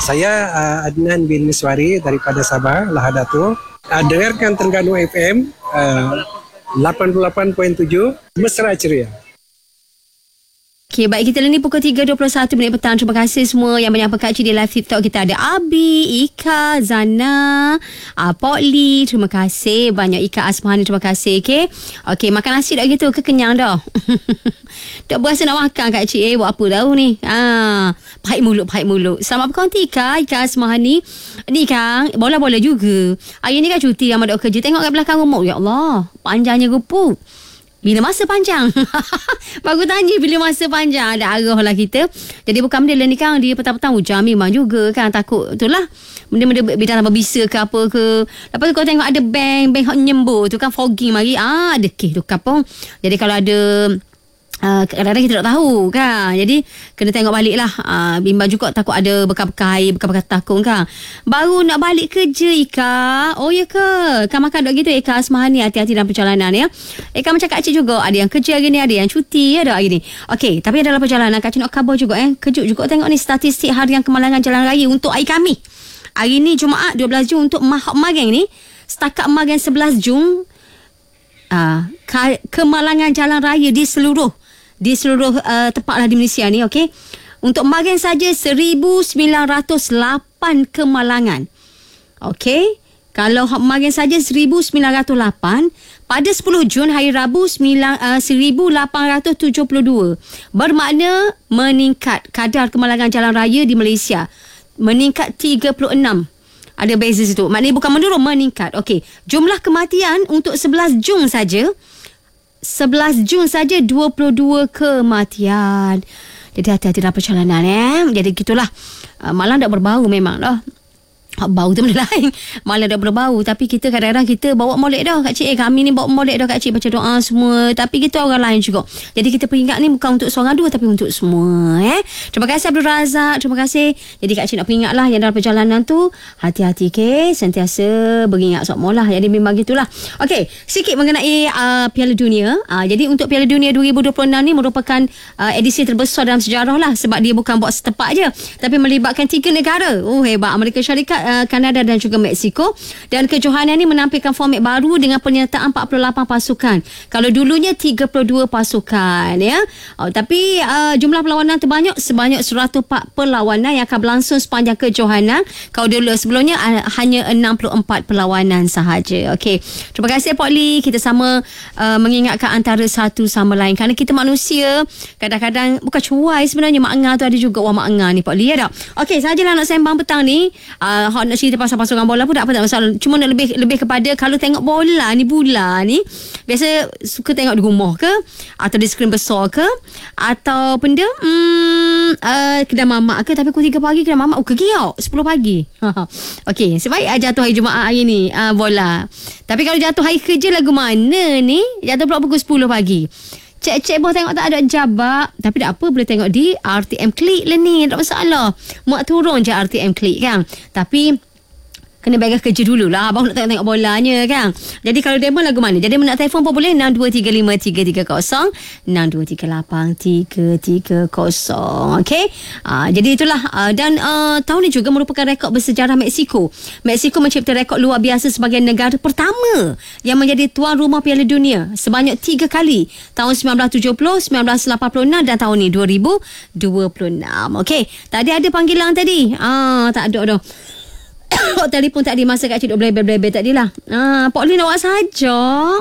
Saya Adnan bin Miswari daripada Sabah, Lahadatul. Dengarkan Terengganu FM 88.7, Mesra Ceria. Okay, baik, kita ni pukul 3.21 minit petang. Terima kasih semua yang menyapa Kak Cik di live TikTok kita. Ada Abi, Ika, Zana, Pok Lee. Terima kasih banyak. Ika Asmahani, terima kasih. Okay, makan nasi dah gitu ke kenyang dah? Tak berasa nak makan Kak Cik. Buat apa dah ni? Pahit mulut. Selamat berkonti Ika Asmahani. Ni Kang, bola-bola juga. Hari ni kan cuti yang ada kerja. Tengok kat belakang rumah. Ya Allah, panjangnya rumput. Bila masa panjang? Bagus tanya bila masa panjang. Ada arah lah kita. Jadi bukan benda lah ni kan. Dia petang-petang hujan memang juga kan. Takut tu lah. Benda-benda bidang berbisa ke apa ke. Lepas tu kau tengok ada bank yang nyembur tu kan. Fogging mari. Ada kes tu kapong. Jadi kalau ada... kadang-kadang kita tak tahu kan. Jadi kena tengok balik lah. Bimbang juga takut ada bekas-bekas air, bekas-bekas takung kan. Baru nak balik kerja Ika. Oh ya ke? Kan makan duk gitu Ika Asmahani. Hati-hati dalam perjalanan ya. Ika macam Kak Cik juga. Ada yang kerja hari ni, ada yang cuti ada hari ni. Okey, tapi dalam perjalanan Kak Cik nak khabar juga kejut juga tengok ni statistik harian kemalangan jalan raya untuk hari kami. Hari ni Jumaat 12 Jun untuk Magang ni. Setakat Magang 11 Jun kemalangan jalan raya di seluruh tempat lah di Malaysia ni, okey. Untuk Magang saja 1908 kemalangan. Okey. Kalau Magang saja 1908, pada 10 Jun hari Rabu 1872. Bermakna meningkat kadar kemalangan jalan raya di Malaysia. Meningkat 36. Ada beza situ. Maknanya bukan menurun, meningkat. Okey. Jumlah kematian untuk 11 Jun saja 22 kematian. Jadi hati-hati dalam perjalanan Jadi gitulah. Malam tak berbau memang lah. Bau tu benda lain. Malah dah berbau. Tapi kita kadang-kadang kita bawa molek dah Kak Cik. Kami ni bawa molek dah Kak Cik. Baca doa semua. Tapi kita orang lain juga. Jadi kita peringat ni bukan untuk seorang dua, tapi untuk semua. Terima kasih Abdul Razak. Terima kasih. Jadi Kak Cik nak peringat lah yang dalam perjalanan tu hati-hati sentiasa beringat semua lah. Jadi memang gitulah. Okey, sikit mengenai Piala Dunia. Jadi untuk Piala Dunia 2026 ni merupakan edisi terbesar dalam sejarah lah. Sebab dia bukan buat setepak je, tapi melibatkan 3 negara. Hebat. Amerika Syarikat, Kanada dan juga Mexico. Dan kejohanan ini menampilkan format baru dengan penyertaan 48 pasukan. Kalau dulunya 32 pasukan tapi jumlah perlawanan terbanyak sebanyak 104 perlawanan yang akan berlangsung sepanjang kejohanan. Kalau dulu sebelumnya hanya 64 perlawanan sahaja. Okey. Terima kasih Pok Lee. Kita sama mengingatkan antara satu sama lain. Kerana kita manusia kadang-kadang bukan cuai sebenarnya. Mak Ngah tu ada juga Mak Ngah ni Pok Lee tak? Okey, sajalah nak sembang petang ni. Nak cerita pasal pasukan bola pun tak masalah. Cuma nak lebih kepada kalau tengok bola ni biasa suka tengok di rumah ke, atau di skrin besar ke, atau benda kedai mamak ke. Tapi pukul 3 pagi kedai mamak ke giok 10 pagi. Okey, sebaik jatuh hari Jumaat hari ni bola. Tapi kalau jatuh hari kerja lagu mana ni? Jatuh pula pukul 10 pagi. Cek bawa tengok tak ada jabak. Tapi tak apa, boleh tengok di RTM Klik lah ni. Tak masalah. Mak turun je RTM Klik kan. Tapi kena beres kerja dululah. Abang nak tengok bolanya kan. Jadi kalau demo lagu mana? Jadi nak telefon pun boleh 6235-330, 6238-330. Okey. Jadi itulah. Dan tahun ni juga merupakan rekod bersejarah Mexico. Mexico mencipta rekod luar biasa sebagai negara pertama yang menjadi tuan rumah Piala Dunia sebanyak 3 kali. Tahun 1970, 1986 dan tahun ni 2026. Okey. Tadi ada panggilan tadi. Tak ada dah. Telefon tadi masa Kak Cik duk blebel tadi lah. Pok Lee nak buat sajak.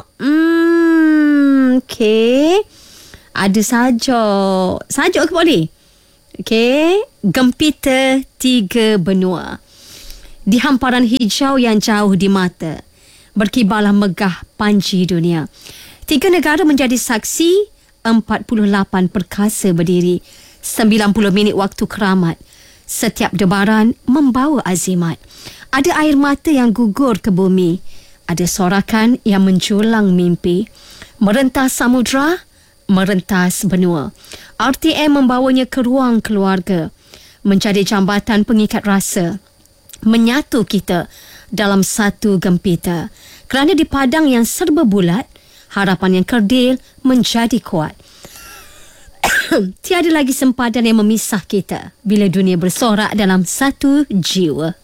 Okey. Ada sajak. Sajak ke Pok Lee? Okey. Gempita 3 benua. Di hamparan hijau yang jauh di mata, berkibarlah megah panji dunia. 3 negara menjadi saksi, 48 perkasa berdiri, 90 minit waktu keramat. Setiap debaran membawa azimat. Ada air mata yang gugur ke bumi. Ada sorakan yang menjulang mimpi. Merentas samudra, merentas benua. RTM membawanya ke ruang keluarga. Menjadi jambatan pengikat rasa. Menyatu kita dalam satu gempita. Kerana di padang yang serba bulat, harapan yang kerdil menjadi kuat. Tiada lagi sempadan yang memisah kita bila dunia bersorak dalam satu jiwa.